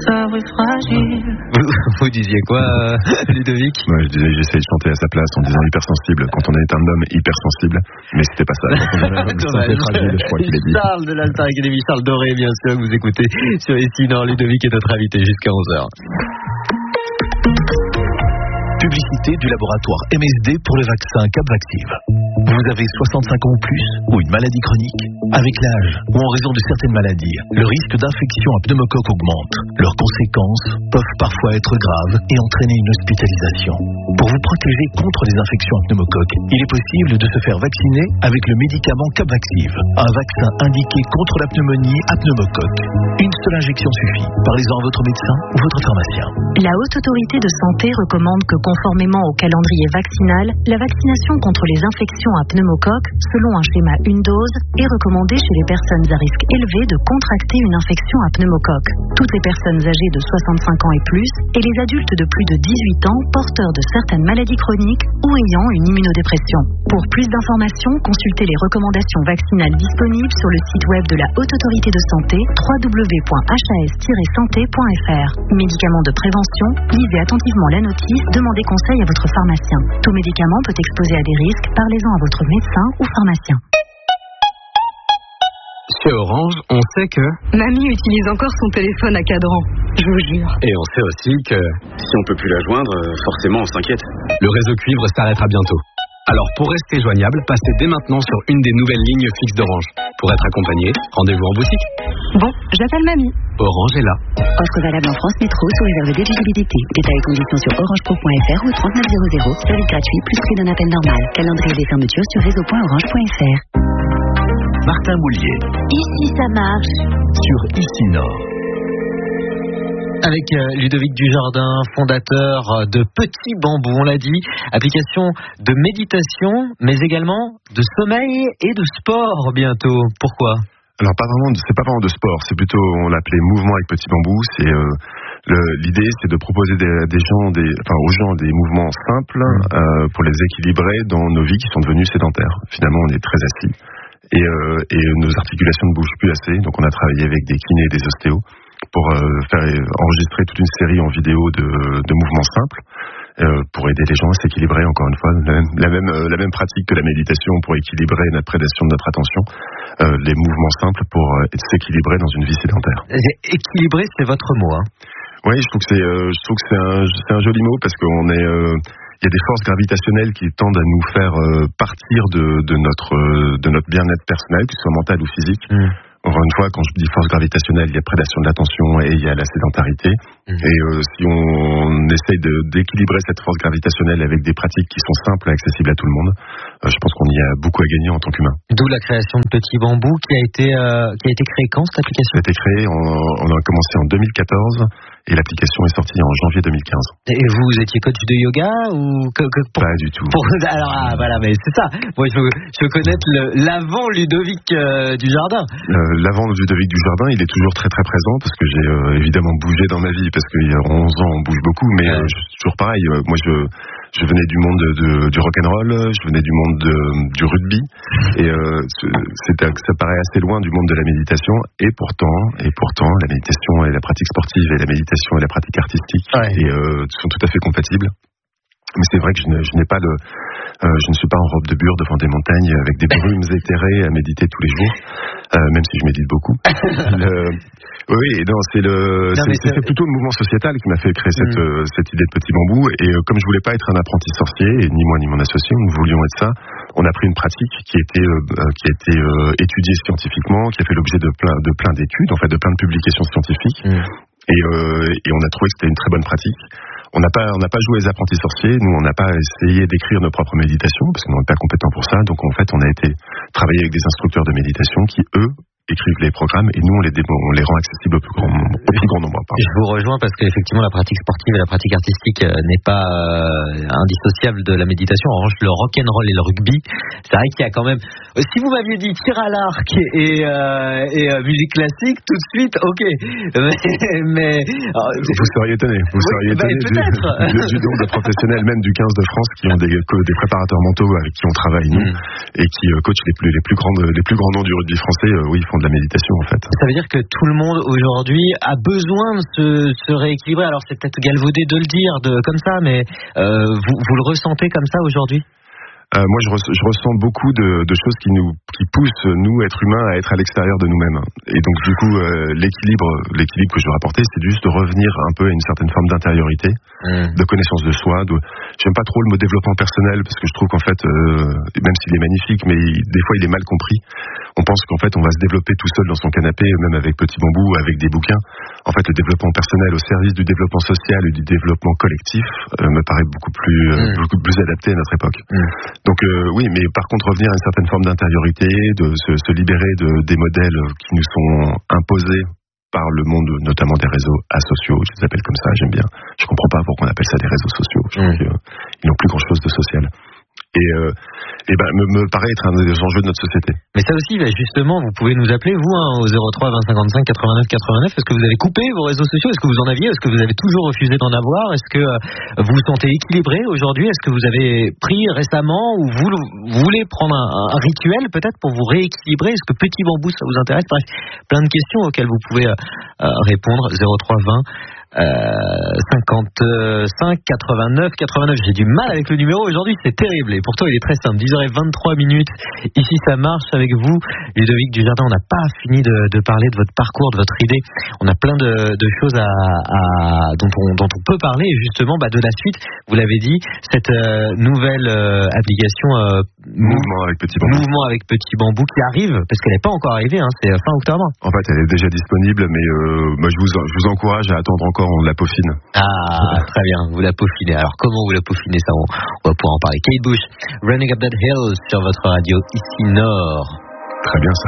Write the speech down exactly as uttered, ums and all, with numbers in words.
cerveau est fragile. Vous, vous disiez quoi, Ludovic? Moi, je disais, j'essayais de chanter à sa place en disant hypersensible quand on est un homme hypersensible, mais c'était pas ça. Fragile, je crois qu'il a dit. Charles de la Star Academy, Charles Doré, bien sûr, que vous écoutez sur ici dans Ludovic est notre invité jusqu'à onze heures. Publicité du laboratoire M S D pour le vaccin Capvaxive. Vous avez soixante-cinq ans ou plus, ou une maladie chronique? Avec l'âge, ou en raison de certaines maladies, le risque d'infection à pneumocoque augmente. Leurs conséquences peuvent parfois être graves et entraîner une hospitalisation. Pour vous protéger contre les infections à pneumocoque, il est possible de se faire vacciner avec le médicament Capvaxive, un vaccin indiqué contre la pneumonie à pneumocoque. Une seule injection suffit. Parlez-en à votre médecin ou votre pharmacien. La Haute Autorité de Santé recommande que, conformément au calendrier vaccinal, la vaccination contre les infections à pneumocoque, selon un schéma une dose, est recommandée chez les personnes à risque élevé de contracter une infection à pneumocoque, toutes les personnes âgées de soixante-cinq ans et plus, et les adultes de plus de dix-huit ans porteurs de certaines maladies chroniques ou ayant une immunodépression. Pour plus d'informations, consultez les recommandations vaccinales disponibles sur le site web de la Haute Autorité de Santé, w w w point h a s tiret santé point f r. Médicaments de prévention, lisez attentivement la notice, demandez conseil à votre pharmacien. Tout médicament peut exposer à des risques, parlez-en à votre médecin ou pharmacien. Chez Orange, on sait que... Mamie utilise encore son téléphone à cadran, je vous jure. Et on sait aussi que... Si on peut plus la joindre, forcément on s'inquiète. Le réseau cuivre s'arrêtera bientôt. Alors pour rester joignable, passez dès maintenant sur une des nouvelles lignes fixes d'Orange. Pour être accompagné, rendez-vous en boutique. Bon, j'appelle mamie. Orange est là. Offre valable en France Métro sous réserve d'éligibilité. Détails et conditions sur orangepro point f r ou trente-neuf zéro zéro. Service gratuit plus prix d'un appel normal. Calendrier des fermetures sur réseau point orange point f r. Martin Boulier. Ici ça marche. Sur Ici Nord. Avec Ludovic Dujardin, fondateur de Petit Bambou, on l'a dit, application de méditation, mais également de sommeil et de sport bientôt. Pourquoi ? Alors pas vraiment, c'est pas vraiment de sport, c'est plutôt, on l'appelait mouvement avec Petit Bambou. C'est euh, le, l'idée, c'est de proposer des, des gens, des, enfin aux gens des mouvements simples euh, pour les équilibrer dans nos vies qui sont devenues sédentaires. Finalement, on est très assis et, euh, et nos articulations ne bougent plus assez. Donc on a travaillé avec des kinés et des ostéos pour euh, faire enregistrer toute une série en vidéo de, de mouvements simples euh, pour aider les gens à s'équilibrer, encore une fois, la même, la même, euh, la même pratique que la méditation pour équilibrer notre prédation de notre attention, euh, les mouvements simples pour euh, s'équilibrer dans une vie sédentaire. Équilibrer, c'est votre mot, hein ? Oui, je trouve que c'est, euh, je trouve que c'est un, c'est un joli mot parce qu'on est, euh, il y a des forces gravitationnelles qui tendent à nous faire euh, partir de, de notre, euh, de notre bien-être personnel, que ce soit mental ou physique. Mmh. Encore une fois, quand je dis force gravitationnelle, il y a prédation de l'attention et il y a la sédentarité. Mmh. Et euh, si on, on essaye de, d'équilibrer cette force gravitationnelle avec des pratiques qui sont simples et accessibles à tout le monde, euh, je pense qu'on y a beaucoup à gagner en tant qu'humain. D'où la création de Petit Bambou qui a été, euh, qui a été créée quand, cette application ? Ça a été créé, on, on a commencé en deux mille quatorze et l'application est sortie en janvier deux mille quinze. Et vous étiez coach de yoga ou que, que, pour, Pas du tout. Pour, alors ah, voilà, mais c'est ça. Moi, je veux, je veux connaître le, l'avant Ludovic euh, Dujardin. Euh, l'avant Ludovic Dujardin, il est toujours très très présent parce que j'ai euh, évidemment bougé dans ma vie parce qu'il y a onze ans on bouge beaucoup, mais ouais. euh, toujours pareil. Euh, moi, je je venais du monde de, de, du rock'n'roll, je venais du monde de, du rugby et euh, c'était, ça paraît assez loin du monde de la méditation et pourtant et pourtant la méditation et la pratique sportive et la méditation et la pratique artistique ouais. et, euh, sont tout à fait compatibles. Mais c'est vrai que je, ne, je n'ai pas le, euh, je ne suis pas en robe de bure devant des montagnes avec des brumes éthérées à méditer tous les jours, euh, même si je médite beaucoup. le, oui, non, c'est le, non, c'est, c'est, c'est plutôt le mouvement sociétal qui m'a fait créer cette, mmh. euh, cette idée de Petit Bambou. Et euh, comme je voulais pas être un apprenti sorcier, et ni moi ni mon associé, nous voulions être ça. On a pris une pratique qui était, euh, qui a été euh, étudiée scientifiquement, qui a fait l'objet de plein, de plein d'études, en fait, de plein de publications scientifiques. Mmh. Et, euh, et on a trouvé que c'était une très bonne pratique. On n'a pas, on n'a pas joué les apprentis sorciers. Nous, on n'a pas essayé d'écrire nos propres méditations parce qu'on n'est pas compétent pour ça. Donc, en fait, on a été travailler avec des instructeurs de méditation qui, eux, écrivent les programmes et nous, on les, on les rend accessibles au plus grand nombre. Au plus grand nombre pardon. Je vous rejoins parce qu'effectivement, la pratique sportive et la pratique artistique n'est pas euh, indissociable de la méditation. En revanche, le rock'n'roll et le rugby, c'est vrai qu'il y a quand même. Si vous m'aviez dit tir à l'arc et, euh, et euh, musique classique, tout de suite, ok. Mais, mais euh, vous seriez étonné. Vous oui, seriez étonné bah, du, du, du nombre de professionnels, même du quinze de France, qui ont des, des préparateurs mentaux avec qui on travaille nous mmh. et qui euh, coachent les plus les plus grandes les plus grands noms du rugby français. Euh, oui, ils font font de la méditation en fait. Ça veut dire que tout le monde aujourd'hui a besoin de se, se rééquilibrer. Alors c'est peut-être galvaudé de le dire de, comme ça, mais euh, vous, vous le ressentez comme ça aujourd'hui ? Euh, moi, je, re- je ressens beaucoup de, de choses qui nous, qui poussent nous, êtres humains, à être à l'extérieur de nous-mêmes. Et donc, du coup, euh, l'équilibre, l'équilibre que je veux rapporter, c'est juste de revenir un peu à une certaine forme d'intériorité, mmh. de connaissance de soi. De... J'aime pas trop le mot développement personnel parce que je trouve qu'en fait, euh, même s'il est magnifique, mais il, des fois, il est mal compris. On pense qu'en fait, on va se développer tout seul dans son canapé, même avec Petit Bambou, avec des bouquins. En fait, le développement personnel au service du développement social et du développement collectif euh, me paraît beaucoup plus, euh, mmh. beaucoup plus adapté à notre époque. Mmh. Donc euh, oui, mais par contre revenir à une certaine forme d'intériorité, de se, se libérer de, des modèles qui nous sont imposés par le monde, notamment des réseaux asociaux, je les appelle comme ça, j'aime bien. Je comprends pas pourquoi on appelle ça des réseaux sociaux. Je trouve mmh. qu'ils n'ont plus grand chose de social. Et, euh, et ben, me, me paraît être un des enjeux de notre société. Mais ça aussi, bah justement, vous pouvez nous appeler, vous, hein, au zéro trois vingt cinquante-cinq quatre-vingt-neuf quatre-vingt-neuf. Est-ce que vous avez coupé vos réseaux sociaux ? Est-ce que vous en aviez ? Est-ce que vous avez toujours refusé d'en avoir ? Est-ce que euh, vous vous sentez équilibré aujourd'hui ? Est-ce que vous avez pris récemment ou vous, vous voulez prendre un, un rituel peut-être pour vous rééquilibrer ? Est-ce que Petit Bambou, ça vous intéresse ? Bref, plein de questions auxquelles vous pouvez euh, euh, répondre. zéro trois vingt Euh, cinquante-cinq quatre-vingt-neuf quatre-vingt-neuf. J'ai du mal avec le numéro aujourd'hui, c'est terrible. Et pourtant, il est très simple. dix heures vingt-trois minutes. Ici, ça marche avec vous, Ludovic Dujardin. On n'a pas fini de, de parler de votre parcours, de votre idée. On a plein de, de choses à, à, dont, on, dont on peut parler. Et justement, bah, de la suite, vous l'avez dit, cette euh, nouvelle euh, application euh, Mouvement avec Petit Bambou. Mouvement avec Petit Bambou qui arrive, parce qu'elle n'est pas encore arrivée, hein, c'est fin octobre. En fait, elle est déjà disponible, mais euh, moi, je vous, je vous encourage à attendre encore. On la peaufine. Ah, très bien, vous la peaufinez. Alors, comment vous la peaufinez, ça, on, on va pouvoir en parler. Kate Bush, Running Up That Hill sur votre radio ici Nord. Très bien, ça.